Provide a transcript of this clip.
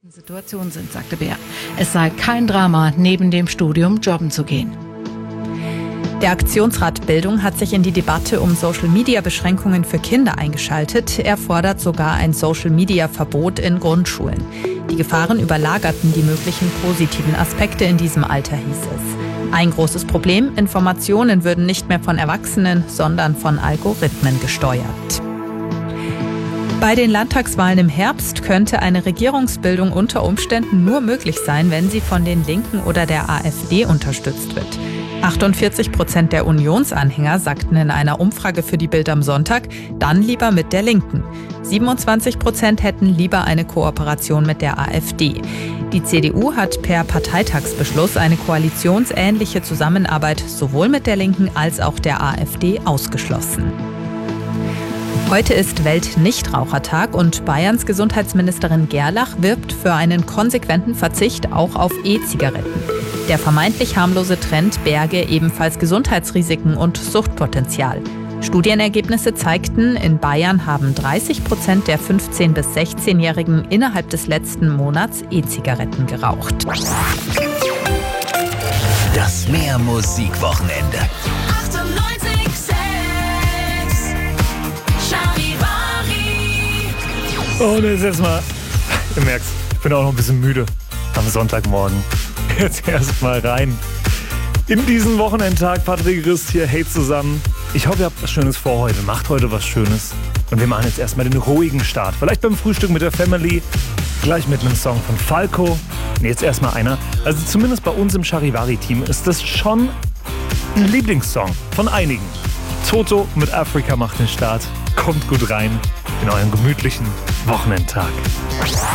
Situation sind, sagte Bär. Es sei kein Drama, neben dem Studium jobben zu gehen. Der Aktionsrat Bildung hat sich in die Debatte um Social-Media-Beschränkungen für Kinder eingeschaltet. Er fordert sogar ein Social-Media-Verbot in Grundschulen. Die Gefahren überlagerten die möglichen positiven Aspekte in diesem Alter, hieß es. Ein großes Problem: Informationen würden nicht mehr von Erwachsenen, sondern von Algorithmen gesteuert. Bei den Landtagswahlen im Herbst könnte eine Regierungsbildung unter Umständen nur möglich sein, wenn sie von den Linken oder der AfD unterstützt wird. 48% der Unionsanhänger sagten in einer Umfrage für die Bild am Sonntag, dann lieber mit der Linken. 27% hätten lieber eine Kooperation mit der AfD. Die CDU hat per Parteitagsbeschluss eine koalitionsähnliche Zusammenarbeit sowohl mit der Linken als auch der AfD ausgeschlossen. Heute ist Welt-Nichtrauchertag und Bayerns Gesundheitsministerin Gerlach wirbt für einen konsequenten Verzicht auch auf E-Zigaretten. Der vermeintlich harmlose Trend berge ebenfalls Gesundheitsrisiken und Suchtpotenzial. Studienergebnisse zeigten, in Bayern haben 30% der 15- bis 16-Jährigen innerhalb des letzten Monats E-Zigaretten geraucht. Das Mehr-Musik-Wochenende. Und jetzt erstmal, ihr merkt's, ich bin auch noch ein bisschen müde am Sonntagmorgen. Jetzt erstmal rein in diesen Wochenendtag. Patrick Rist hier, hey zusammen. Ich hoffe, ihr habt was Schönes vor heute. Macht heute was Schönes. Und wir machen jetzt erstmal den ruhigen Start. Vielleicht beim Frühstück mit der Family. Gleich mit einem Song von Falco. Nee, jetzt erstmal einer. Also zumindest bei uns im Charivari-Team ist das schon ein Lieblingssong von einigen. Toto mit Afrika macht den Start. Kommt gut rein in euren gemütlichen Wochenendtag.